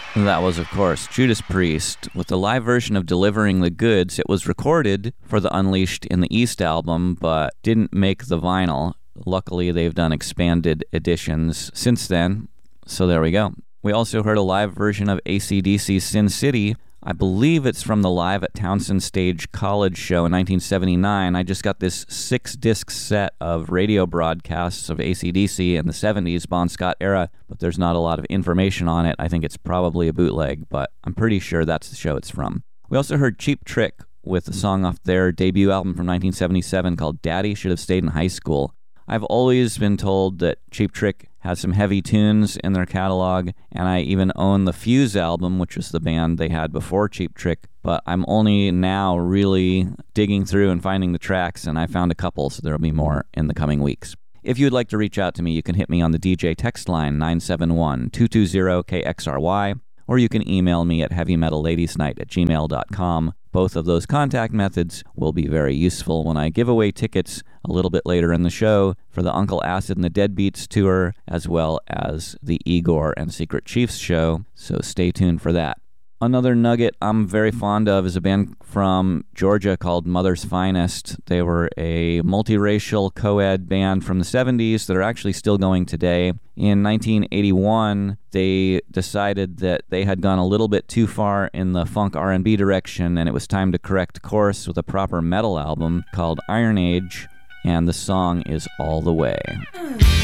That was, of course, Judas Priest with the live version of Delivering the Goods. It was recorded for the Unleashed in the East album, but didn't make the vinyl. Luckily, they've done expanded editions since then, so there we go. We also heard a live version of AC/DC's Sin City. I believe it's from the Live at Townsend Stage College show in 1979. I just got this 6-disc set of radio broadcasts of AC/DC in the 70s, Bon Scott era, but there's not a lot of information on it. I think it's probably a bootleg, but I'm pretty sure that's the show it's from. We also heard Cheap Trick with a song off their debut album from 1977 called Daddy Should Have Stayed in High School. I've always been told that Cheap Trick has some heavy tunes in their catalog, and I even own the Fuse album, which was the band they had before Cheap Trick, but I'm only now really digging through and finding the tracks, and I found a couple, so there will be more in the coming weeks. If you'd like to reach out to me, you can hit me on the DJ text line 971-220-KXRY, or you can email me at heavymetalladiesnight@gmail.com. Both of those contact methods will be very useful when I give away tickets a little bit later in the show for the Uncle Acid and the Deadbeats tour, as well as the Igor and Secret Chiefs show, so stay tuned for that. Another nugget I'm very fond of is a band from Georgia called Mother's Finest. They were a multiracial co-ed band from the 70s that are actually still going today. In 1981, they decided that they had gone a little bit too far in the funk R&B direction, and it was time to correct course with a proper metal album called Iron Age, and the song is All the Way.